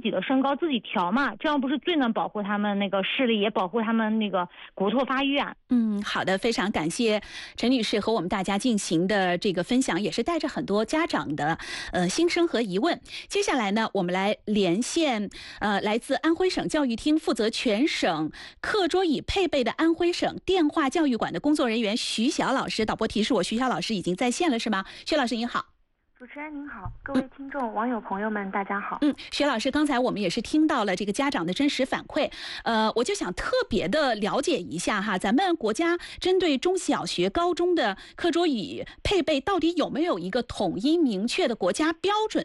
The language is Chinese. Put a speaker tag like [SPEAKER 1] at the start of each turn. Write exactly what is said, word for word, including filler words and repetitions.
[SPEAKER 1] 己的身高自己调嘛，这样不是最能保护他们那个视力，也保护他们那个骨头发育啊。
[SPEAKER 2] 嗯，好的，非常感谢陈女士和我们大家进行的这个分享，也是带着很多家长的呃心声和疑问。接下来呢，我们来连线呃来自安徽省教育厅负责全省课桌椅配备的安徽省电话教育馆的工作人员徐晓老师。导播提示我，徐晓老师已经在线了，是吗？徐老师您好。
[SPEAKER 3] 主持人您好，各位听众、嗯、网友朋友们，大家好。
[SPEAKER 2] 嗯，徐老师，刚才我们也是听到了这个家长的真实反馈，呃，我就想特别的了解一下哈，咱们国家针对中小学、高中的课桌椅配备，到底有没有一个统一明确的国家标准